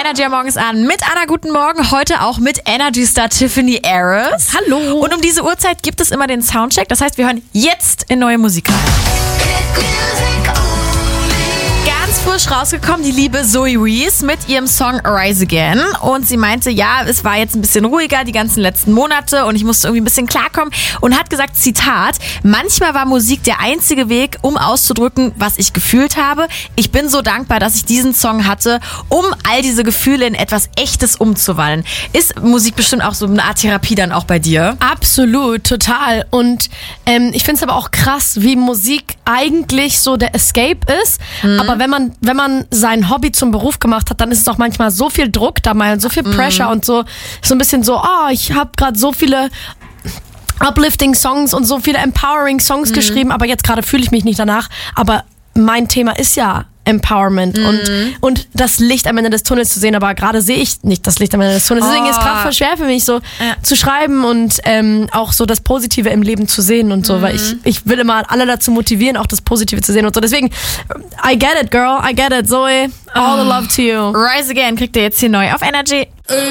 Energy morgens an mit Anna, guten Morgen. Heute auch mit Energy Star Tiffany Harris. Hallo. Und um diese Uhrzeit gibt es immer den Soundcheck. Das heißt, wir hören jetzt in neue Musik rein. Ganz frisch rausgekommen, die liebe Zoe Rees mit ihrem Song Rise Again. Und sie meinte, ja, es war jetzt ein bisschen ruhiger die ganzen letzten Monate und ich musste irgendwie ein bisschen klarkommen. Und hat gesagt, Zitat, manchmal war Musik der einzige Weg, um auszudrücken, was ich gefühlt habe. Ich bin so dankbar, dass ich diesen Song hatte, um all diese Gefühle in etwas Echtes umzuwandeln. Ist Musik bestimmt auch so eine Art Therapie dann auch bei dir? Absolut, total. Und ich finde es aber auch krass, wie Musik eigentlich so der Escape ist. Aber wenn man sein Hobby zum Beruf gemacht hat, dann ist es auch manchmal so viel Druck dabei und so viel Pressure und so ein bisschen so, ich habe gerade so viele uplifting Songs und so viele empowering Songs geschrieben, aber jetzt gerade fühle ich mich nicht danach. Aber mein Thema ist ja Empowerment und das Licht am Ende des Tunnels zu sehen, aber gerade sehe ich nicht das Licht am Ende des Tunnels. Deswegen ist es gerade voll schwer für mich, so zu schreiben und auch so das Positive im Leben zu sehen und so, weil ich will immer alle dazu motivieren, auch das Positive zu sehen und so. Deswegen, I get it, girl, I get it, Zoe, all the love to you. Rise Again kriegt ihr jetzt hier neu auf Energy.